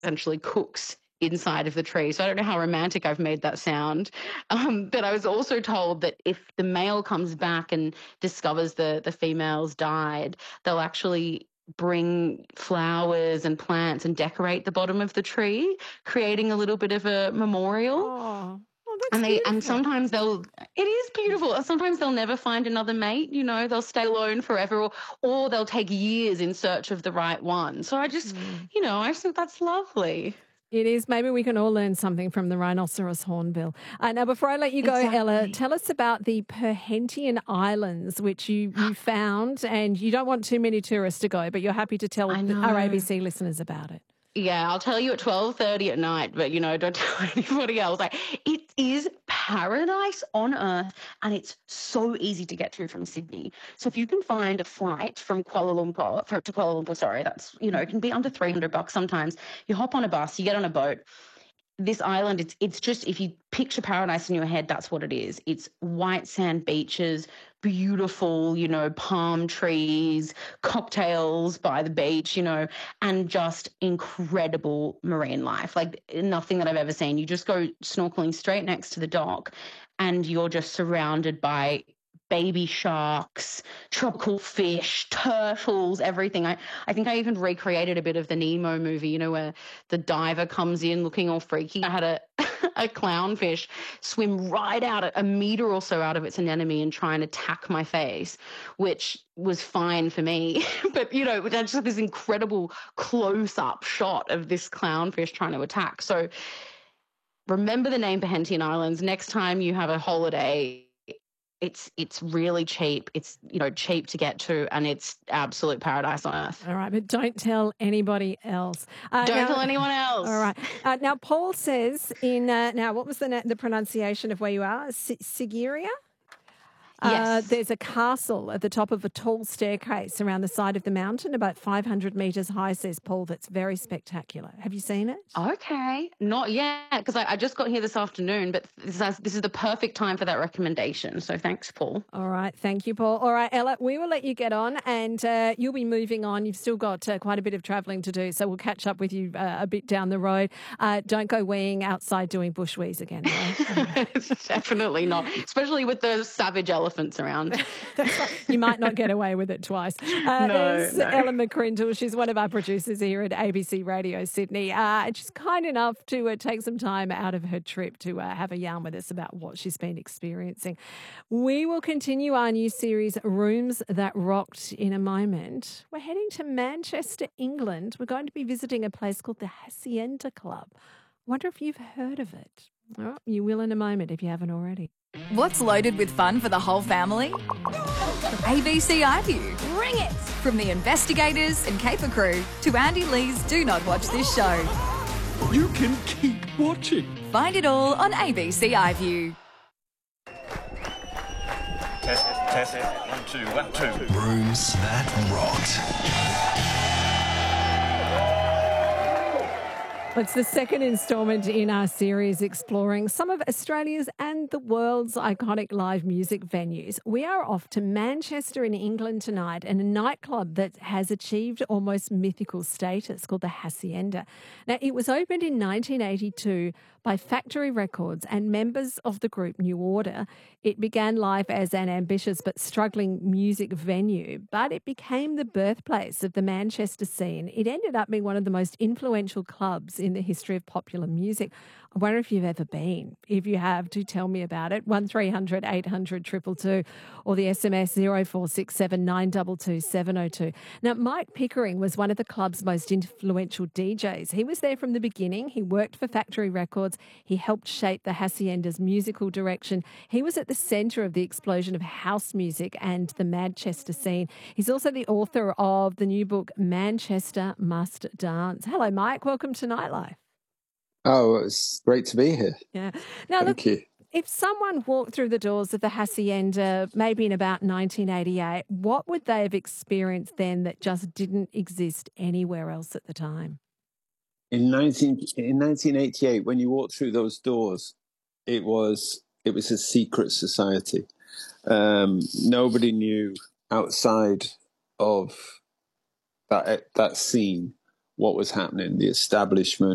essentially cooks inside of the tree. So I don't know how romantic I've made that sound. But I was also told that if the male comes back and discovers the female's died, they'll actually bring flowers and plants and decorate the bottom of the tree, creating a little bit of a memorial. That's beautiful. And sometimes it is beautiful. Sometimes they'll never find another mate, they'll stay alone forever, or they'll take years in search of the right one. So I just, I think that's lovely. It is. Maybe we can all learn something from the rhinoceros hornbill. Now, before I let you go, Exactly. Ella, tell us about the Perhentian Islands, which you found, and you don't want too many tourists to go, but you're happy to tell our ABC listeners about it. Yeah, I'll tell you at 12:30 at night, but, don't tell anybody else. It is paradise on earth, and it's so easy to get to from Sydney. So if you can find a flight from to Kuala Lumpur, that's, it can be under $300 sometimes. You hop on a bus, you get on a boat. This island, it's just, if you picture paradise in your head, that's what it is. It's white sand beaches, beautiful, palm trees, cocktails by the beach, and just incredible marine life. Like nothing that I've ever seen. You just go snorkeling straight next to the dock and you're just surrounded by baby sharks, tropical fish, turtles, everything. I think I even recreated a bit of the Nemo movie, where the diver comes in looking all freaky. I had a clownfish swim right out a meter or so out of its anemone and try and attack my face, which was fine for me. But, that's just this incredible close-up shot of this clownfish trying to attack. So remember the name Perhentian Islands. Next time you have a holiday, it's really cheap. It's, cheap to get to, and it's absolute paradise on earth. All right, but don't tell anybody else. Don't tell anyone else. All right. Now, Paul says now what was the pronunciation of where you are? Sigiriya? Yes. There's a castle at the top of a tall staircase around the side of the mountain, about 500 metres high, says Paul. That's very spectacular. Have you seen it? Okay. Not yet, because I just got here this afternoon, but this is the perfect time for that recommendation. So thanks, Paul. All right. Thank you, Paul. All right, Ella, we will let you get on, and you'll be moving on. You've still got quite a bit of travelling to do, so we'll catch up with you a bit down the road. Don't go weeing outside doing bush wees again. Right? Definitely not, especially with the savage elephants around. You might not get away with it twice. There's Ella McCrindle. She's one of our producers here at ABC Radio Sydney. She's kind enough to take some time out of her trip to have a yarn with us about what she's been experiencing. We will continue our new series, Rooms That Rocked, in a moment. We're heading to Manchester, England. We're going to be visiting a place called the Hacienda Club. I wonder if you've heard of it. Oh, you will in a moment if you haven't already. What's loaded with fun for the whole family? ABC iView. Bring it! From the investigators and caper crew to Andy Lee's Do Not Watch This Show. You can keep watching. Find it all on ABC iView. Test. 1, 2, 1, 2. Rooms That Rocked. It's the second instalment in our series exploring some of Australia's and the world's iconic live music venues. We are off to Manchester in England tonight, and a nightclub that has achieved almost mythical status called the Hacienda. Now, it was opened in 1982 by Factory Records and members of the group New Order. It began life as an ambitious but struggling music venue, but it became the birthplace of the Manchester scene. It ended up being one of the most influential clubs in the history of popular music. I wonder if you've ever been. If you have, do tell me about it. 1300 800 222 or the SMS 0467 922 702. Now, Mike Pickering was one of the club's most influential DJs. He was there from the beginning. He worked for Factory Records. He helped shape the Hacienda's musical direction. He was at the centre of the explosion of house music and the Manchester scene. He's also the author of the new book, Manchester Must Dance. Hello, Mike. Welcome to Nightlife. Oh, it's great to be here. Yeah. Now, Thank you. If someone walked through the doors of the Hacienda maybe in about 1988, what would they have experienced then that just didn't exist anywhere else at the time? In 1988, when you walked through those doors, it was a secret society. Nobody knew outside of that scene what was happening. The establishment